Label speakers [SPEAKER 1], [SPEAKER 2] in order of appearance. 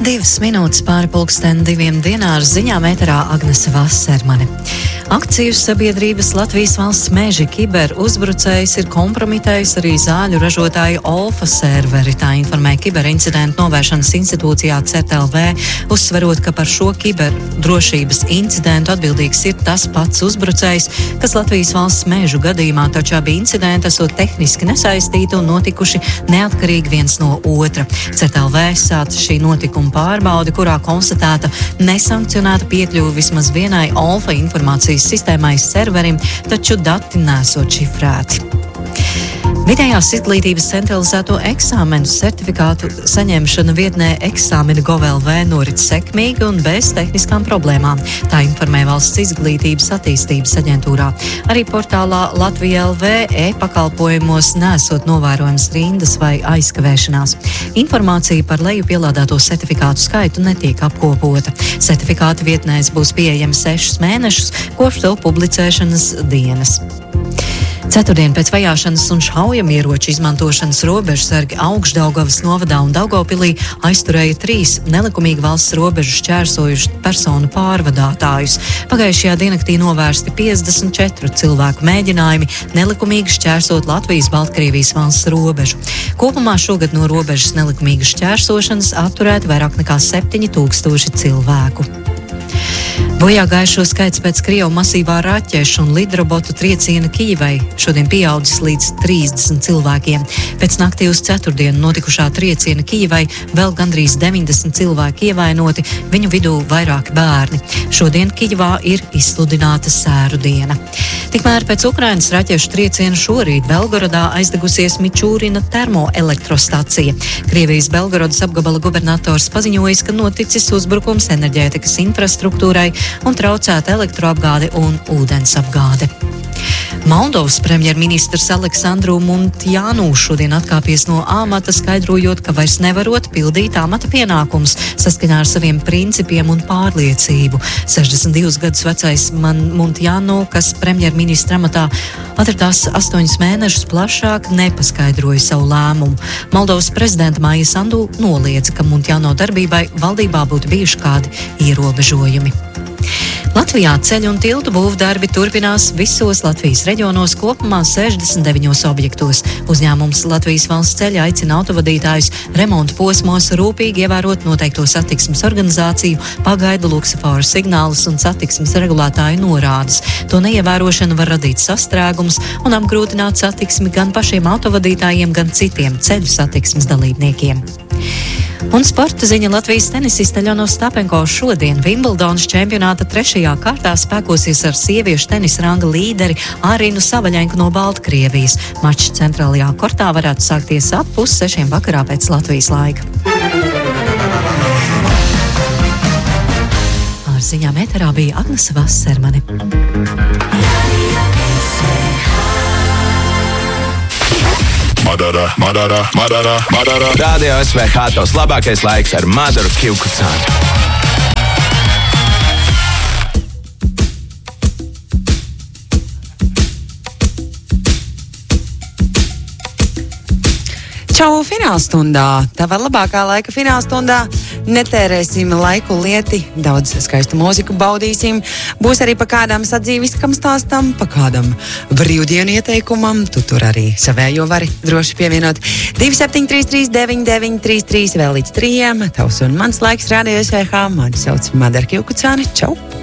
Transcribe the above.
[SPEAKER 1] 2 minūtes pāri pulksten 2 dienā ar ziņām ēterā Agnese Vasermane. Akciju sabiedrības Latvijas valsts meži kiberuzbrucējs ir kompromitējis arī zāļu ražotāju Olfa serveri, tā informē Kiberincidentu novēršanas institūcijā CERT.LV, uzsverot, ka par šo kiberdrošības incidentu atbildīgs ir tas pats uzbrucējs, kas Latvijas valsts mežu gadījumā, taču abi incidenti esot tehniski nesaistīti un notikuši neatkarīgi viens no otra. CERT.LV sāca šī notikuma pārbaude, kurā konstatēta nesankcionēta piekļuva vismaz vienai Olfa informācijas sistēmai serverim, taču dati nesot šifrēti. Vidējās izglītības centralizēto eksāmenu certifikātu saņemšana vietnē eksāmena Gov.LV norit sekmīgi un bez tehniskām problēmām. Tā informē Valsts izglītības attīstības aģentūrā. Arī portālā Latvija.LV e-pakalpojumos nesot novērojams rindas vai aizkavēšanās. Informācija par leju pielādēto certifikātu skaitu netiek apkopota. Certifikāti vietnēs būs pieejami 6 mēnešus kopš to publicēšanas dienas. Ceturtdien pēc vajāšanas un šaujamieroču izmantošanas robežsargi Augšdaugavas novadā un Daugavpilī aizturēja 3 nelikumīgi valsts robežu šķērsojušu personu pārvadātājus. Pagājušajā diennaktī novērsti 54 cilvēku mēģinājumi nelikumīgi šķērsot Latvijas-Baltkrievijas valsts robežu. Kopumā šogad no robežas nelikumīgas šķērsošanas apturēti vairāk nekā 7000 cilvēku. Bojā gājušo skaits pēc Krievu masīvā raķešu un lidrobotu trieciena Kijivai šodien pieaudzis līdz 30 cilvēkiem. Pēc naktī uz ceturtdienu notikušā trieciena Kijivai vēl gandrīz 90 cilvēki ievainoti, viņu vidū vairāki bērni. Šodien Kijivā ir izsludināta sēru diena. Tikmēr pēc Ukrainas raķešu trieciena šorīt Belgorodā aizdegusies Mičūrina termoelektrostacija. Krievijas Belgorodas apgabala gubernators paziņojis, ka noticis uzbrukums enerģētikas infrastruktūrai un traucēta elektroapgāde un ūdensapgāde. Moldovas premjerministrs Aleksandru Muntjānu šodien atkāpies no amata, skaidrojot, ka vairs nevarot pildīt amata pienākumus saskaņā ar saviem principiem un pārliecību. 62 gadus vecais Muntjānu, kas premjerministra amatā atradās 8 mēnešus plašāk, nepaskaidroja savu lēmumu. Moldovas prezidenta Maija Sandu noliedza, ka Muntjānu darbībai valdībā būtu bijuši kādi ierobežojumi. Latvijā ceļu un tiltu būvdarbi turpinās visos Latvijas reģionos, kopumā 69 objektos. Uzņēmums Latvijas valsts ceļa aicina autovadītājus remontu posmos rūpīgi ievērot noteikto satiksmes organizāciju, pagaidu luksusforu signālus un satiksmes regulētāju norādes. To neievērošana var radīt sastrēgumus un apgrūtināt satiksmi gan pašiem autovadītājiem, gan citiem ceļu satiksmes dalībniekiem. Un sporta ziņa: Latvijas tenisiste Aļona Ostapenko šodien Vimbeldonas čempionāta 3. kārtā spēkosies ar sieviešu tenisa ranga līderi Arinu Savaļenku no Baltkrievijas. Mačs centrālajā kortā varētu sākties ap 5:30 vakarā pēc Latvijas laika. Ar ziņām ēterā bija Agnese Vasermane.
[SPEAKER 2] Madara. Radio SVH tos labākais laiks ar Madaru Kivkucānu.
[SPEAKER 3] Čau finālstundā! Tava labākā laika finālstundā. Netērēsim laiku lieti, daudz skaistu mūziku baudīsim. Būs arī pa kādām sadzīviskam stāstam, pa kādam brīvdienu ieteikumam. Tu tur arī savējo vari droši pievienot. 2733 9933 vēl līdz 3. Tavs un mans laiks Radio SVH. Mani sauc Madara Kivkucāne. Čau!